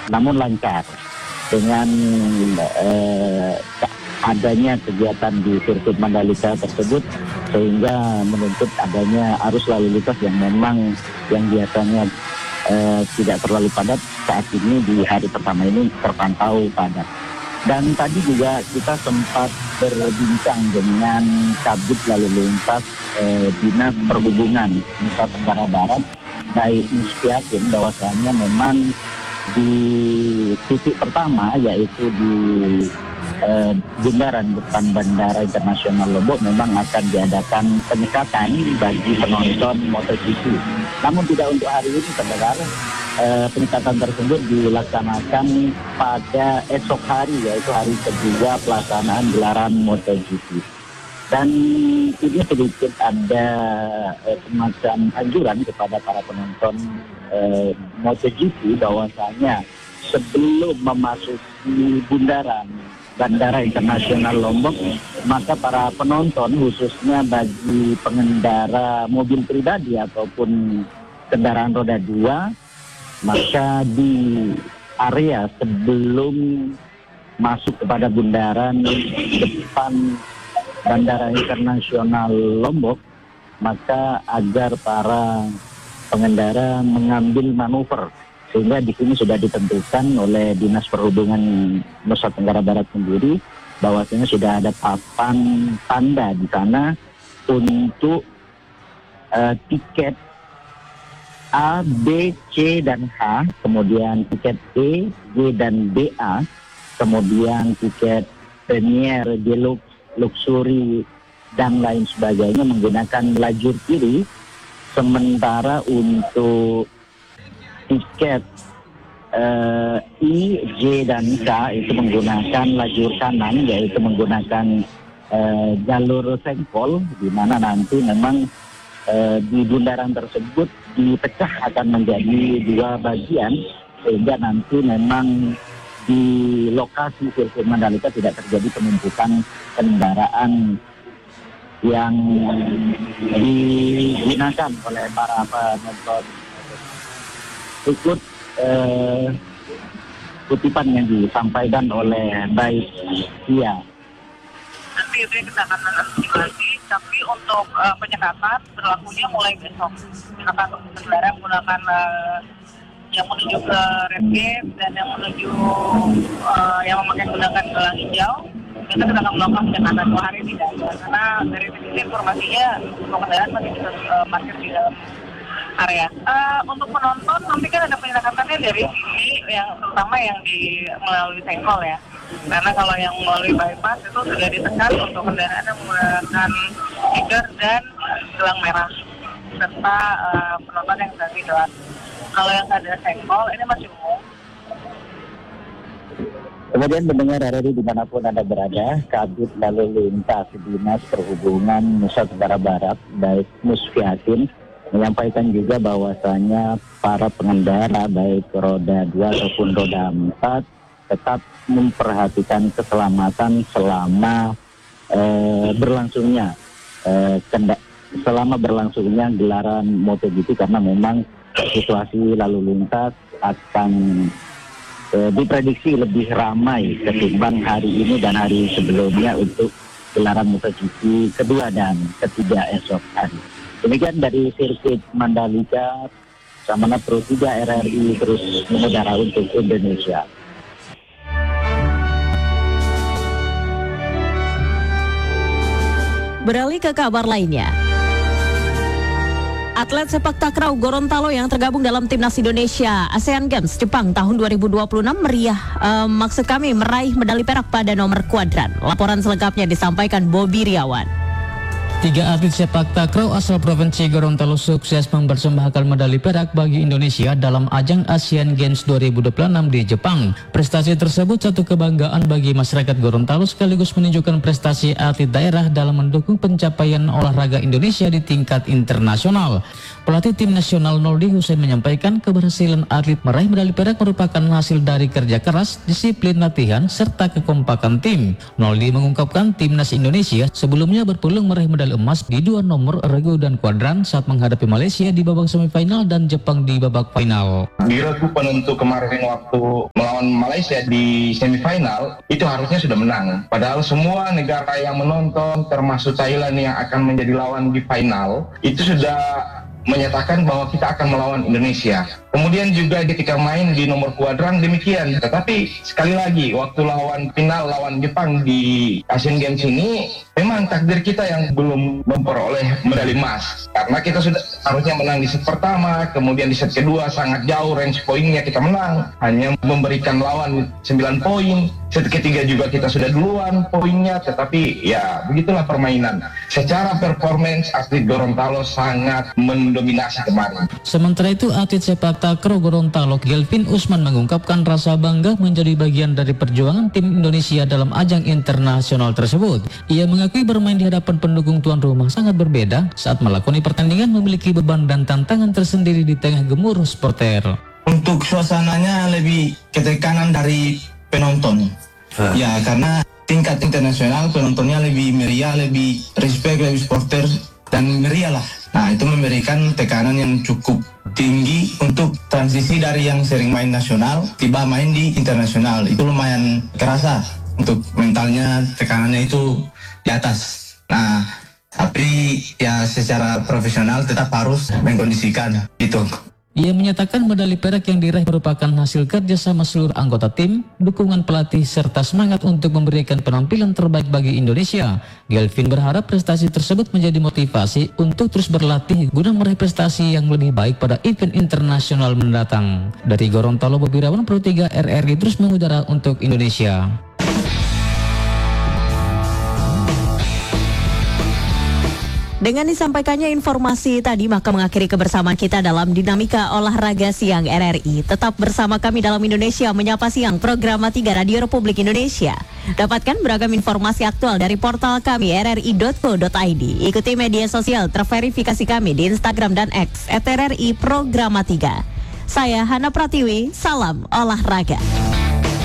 namun lancar dengan adanya kegiatan di sirkuit Mandalika tersebut, sehingga menuntut adanya arus lalu lintas yang memang yang biasanya tidak terlalu padat, saat ini di hari pertama ini terpantau padat. Dan tadi juga kita sempat berbincang dengan Kabid Lalu Lintas Dinas Perhubungan Nusa Tenggara Barat, baik Musfiatin, bahwasanya memang di titik pertama yaitu di bundaran depan Bandara Internasional Lombok memang akan diadakan penyekatan bagi penonton MotoGP. Namun tidak untuk hari ini, pendengar. Penyekatan tersebut dilaksanakan pada esok hari, yaitu hari kedua pelaksanaan gelaran MotoGP. Dan ini sedikit ada semacam anjuran kepada para penonton MotoGP bahwasanya sebelum memasuki bundaran Bandara Internasional Lombok, maka para penonton, khususnya bagi pengendara mobil pribadi ataupun kendaraan roda 2, maka di area sebelum masuk kepada bundaran depan Bandara Internasional Lombok, maka agar para pengendara mengambil manuver, sehingga di sini sudah ditentukan oleh Dinas Perhubungan Nusa Tenggara Barat sendiri bahwasanya sudah ada papan tanda di sana untuk tiket A, B, C, dan H, kemudian tiket E, G, dan BA, kemudian tiket Premier, Deluxe, Luxury, dan lain sebagainya menggunakan lajur kiri, sementara untuk tiket I, J, dan K itu menggunakan lajur kanan, yaitu menggunakan jalur sengkol, di mana nanti memang di bundaran tersebut dipecah akan menjadi dua bagian, sehingga nanti memang di lokasi sirkuit Mandalika tidak terjadi penumpukan kendaraan yang digunakan oleh para penonton. Ikut kutipan yang disampaikan oleh Baik Sia. Nanti itu yang kita akan antisipasi, tapi untuk penyekatan berlakunya mulai besok. Penyekatan untuk kendaraan menggunakan yang menuju ke red gate dan yang menuju yang menggunakan gelang hijau. Kita akan melakukan penyekatan 2 hari tidak ada, karena dari sisi informasinya untuk kendaraan masih bisa parkir di dalam area. Untuk penonton nanti kan ada penyekatannya dari sini, yang terutama yang melalui sengkol ya. Karena kalau yang melalui bypass itu sudah ditekan untuk kendaraan yang menggunakan stiker dan gelang merah serta penonton yang dari luar. Kalau yang ada sengkol ini masih umum. Kemudian mendengar RRI dimanapun Anda berada, Kabid Lalu Lintas Dinas Perhubungan Nusa Tenggara Barat, baik Musfiatin, menyampaikan juga bahwasanya para pengendara baik roda 2 ataupun roda 4 tetap memperhatikan keselamatan selama berlangsungnya gelaran MotoGP, karena memang situasi lalu lintas akan diprediksi lebih ramai ketimbang hari ini dan hari sebelumnya untuk gelaran MotoGP kedua dan ketiga esok hari. Demikian dari sirkuit Mandalika, Samana Pro 3 RRI terus mengudara untuk Indonesia. Beralih ke kabar lainnya. Atlet sepak takraw Gorontalo yang tergabung dalam Timnas Indonesia ASEAN Games Jepang tahun 2026 meraih medali perak pada nomor kuadran. Laporan selengkapnya disampaikan Bobi Riawan. 3 atlet sepak takraw asal Provinsi Gorontalo sukses mempersembahkan medali perak bagi Indonesia dalam ajang ASEAN Games 2026 di Jepang. Prestasi tersebut satu kebanggaan bagi masyarakat Gorontalo sekaligus menunjukkan prestasi atlet daerah dalam mendukung pencapaian olahraga Indonesia di tingkat internasional. Pelatih tim nasional Noldi Hussein menyampaikan keberhasilan atlet meraih medali perak merupakan hasil dari kerja keras, disiplin latihan, serta kekompakan tim. Noldi mengungkapkan timnas Indonesia sebelumnya berpeluang meraih medali medali emas di 2 nomor regu dan kuadran saat menghadapi Malaysia di babak semifinal dan Jepang di babak final. Di regu penentu kemarin waktu melawan Malaysia di semifinal itu harusnya sudah menang. Padahal semua negara yang menonton termasuk Thailand yang akan menjadi lawan di final itu sudah menyatakan bahwa kita akan melawan Indonesia. Kemudian juga ketika main di nomor kuadran demikian. Tetapi sekali lagi waktu lawan final lawan Jepang di Asian Games ini memang takdir kita yang belum memperoleh medali emas. Karena kita sudah harusnya menang di set pertama, kemudian di set kedua sangat jauh range poinnya kita menang, hanya memberikan lawan 9 poin. Set ketiga juga kita sudah duluan poinnya, tetapi ya begitulah permainan. Secara performance atlet Gorontalo sangat mendominasi kemarin. Sementara itu atlet sepak takraw Gorontalo Gelvin Usman mengungkapkan rasa bangga menjadi bagian dari perjuangan tim Indonesia dalam ajang internasional tersebut. Ia mengakui bermain di hadapan pendukung tuan rumah sangat berbeda saat melakoni pertandingan memiliki beban dan tantangan tersendiri di tengah gemuruh supporter. Untuk suasananya lebih ketekanan dari penonton. Ya, karena tingkat internasional penontonnya lebih meriah, lebih respect, lebih supporter dan meriah lah. Nah, itu memberikan tekanan yang cukup tinggi untuk transisi dari yang sering main nasional tiba main di internasional. Itu lumayan kerasa untuk mentalnya, tekanannya itu di atas. Nah, tapi ya secara profesional tetap harus mengkondisikan itu. Ia menyatakan medali perak yang diraih merupakan hasil kerjasama seluruh anggota tim, dukungan pelatih, serta semangat untuk memberikan penampilan terbaik bagi Indonesia. Gelvin berharap prestasi tersebut menjadi motivasi untuk terus berlatih guna meraih prestasi yang lebih baik pada event internasional mendatang. Dari Gorontalo, Bobi Rawan, Pro 3 RRI terus mengudara untuk Indonesia. Dengan disampaikannya informasi tadi, maka mengakhiri kebersamaan kita dalam Dinamika Olahraga Siang RRI. Tetap bersama kami dalam Indonesia Menyapa Siang, program 3 Radio Republik Indonesia. Dapatkan beragam informasi aktual dari portal kami rri.co.id. Ikuti media sosial terverifikasi kami di Instagram dan X @RRI Programa 3. Saya Hana Pratiwi, salam olahraga.